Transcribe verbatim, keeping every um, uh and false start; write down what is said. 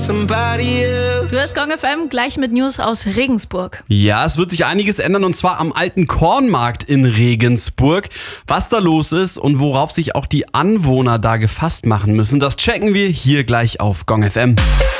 Du hast Gong F M gleich mit News aus Regensburg. Ja, es wird sich einiges ändern und zwar am alten Kornmarkt in Regensburg. Was da los ist und worauf sich auch die Anwohner da gefasst machen müssen, das checken wir hier gleich auf Gong F M.